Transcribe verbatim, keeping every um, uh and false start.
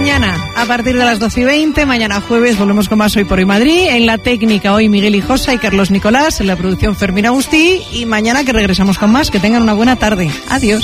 Mañana, a partir de las doce y veinte, mañana jueves, volvemos con más Hoy por Hoy Madrid. En la técnica, hoy Miguel Hijosa y Carlos Nicolás. En la producción, Fermín Agustí. Y mañana que regresamos con más. Que tengan una buena tarde. Adiós.